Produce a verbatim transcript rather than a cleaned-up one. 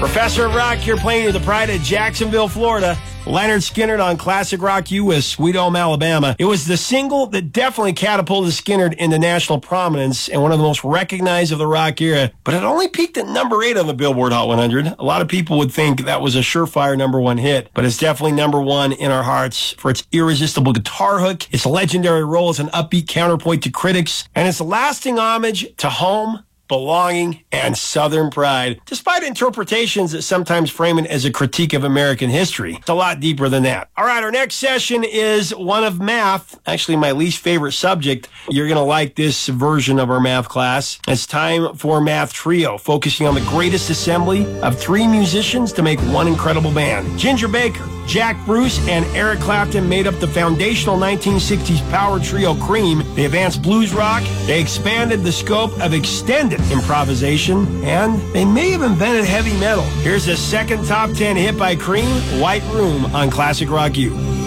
Professor of Rock here playing you the pride of Jacksonville, Florida. Leonard Skinner on Classic Rock U with Sweet Home Alabama. It was the single that definitely catapulted Skinner into national prominence and one of the most recognized of the rock era, but it only peaked at number eight on the Billboard Hot one hundred. A lot of people would think that was a surefire number one hit, but it's definitely number one in our hearts for its irresistible guitar hook, its legendary role as an upbeat counterpoint to critics, and its lasting homage to home, belonging, and Southern pride, despite interpretations that sometimes frame it as a critique of American history. It's a lot deeper than that. All right, our next session is one of math, actually my least favorite subject. You're going to like this version of our math class. It's time for Math Trio, focusing on the greatest assembly of three musicians to make one incredible band. Ginger Baker, Jack Bruce, and Eric Clapton made up the foundational nineteen sixties power trio Cream. They advanced blues rock, they expanded the scope of extended improvisation, and they may have invented heavy metal. Here's the second top ten hit by Cream, White Room on Classic Rock U.